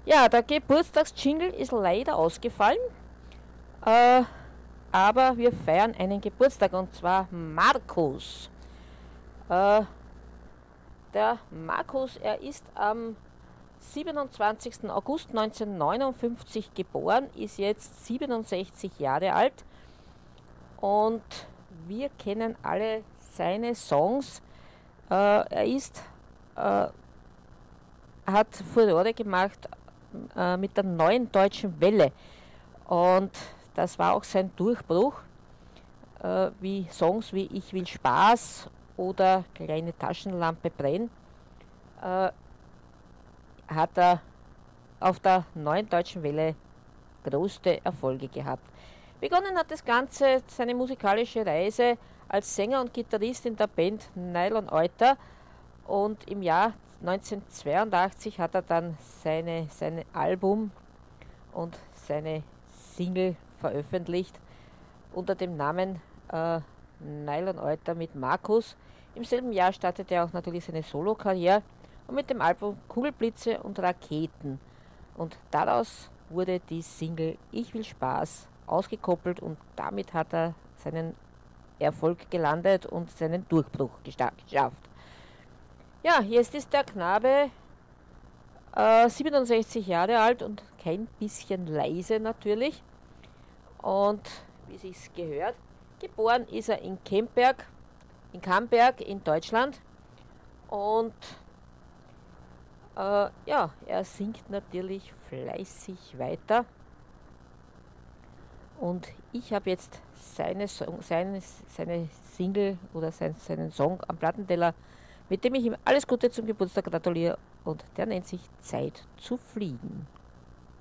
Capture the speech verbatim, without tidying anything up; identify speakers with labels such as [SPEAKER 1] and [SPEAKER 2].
[SPEAKER 1] Ja, der Geburtstagsjingle ist leider ausgefallen, äh, aber wir feiern einen Geburtstag und zwar Markus. Äh, der Markus, er ist am siebenundzwanzigsten August neunzehnhundertneunundfünfzig geboren, ist jetzt siebenundsechzig Jahre alt und wir kennen alle seine Songs. Äh, er ist, äh, hat Furore gemacht äh, mit der Neuen Deutschen Welle und das war auch sein Durchbruch, äh, wie Songs wie Ich will Spaß oder Kleine Taschenlampe brenn, äh, hat er auf der Neuen Deutschen Welle größte Erfolge gehabt. Begonnen hat das Ganze seine musikalische Reise als Sänger und Gitarrist in der Band Nylon Euter und im Jahr neunzehnhundertzweiundachtzig hat er dann seine, seine Album und seine Single veröffentlicht unter dem Namen äh, Nylon Euter mit Markus. Im selben Jahr startete er auch natürlich seine Solokarriere und mit dem Album Kugelblitze und Raketen. Und daraus wurde die Single Ich will Spaß ausgekoppelt und damit hat er seinen Erfolg gelandet und seinen Durchbruch geschafft. Ja, jetzt ist der Knabe äh, siebenundsechzig Jahre alt und kein bisschen leise natürlich. Und wie sich's gehört, geboren ist er in Kemperg, in Camberg in Deutschland und Äh, ja, er singt natürlich fleißig weiter. Und ich habe jetzt seine, Song, seine, seine Single oder sein, seinen Song am Plattenteller, mit dem ich ihm alles Gute zum Geburtstag gratuliere. Und der nennt sich Zeit zu fliegen.